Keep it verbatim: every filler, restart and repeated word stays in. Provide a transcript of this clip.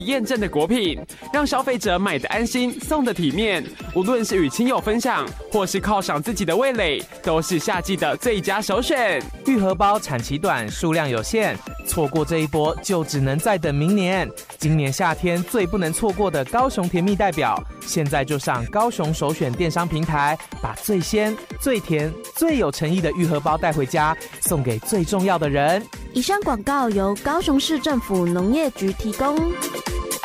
验证的果品，让消费者买的安心，送的体面。无论是与亲友分享，或是犒赏自己的味蕾，都是夏季的最佳首选。 玉荷包产期短，数量有限，错过这一波就只能再等明年。今年夏天最不能错过的高雄甜蜜代表，现在就上高雄首选电商平台，把最鲜、最甜、最有诚意的玉荷包带回家，送给最重要的人。 以上广告由高雄市政府农业局提供。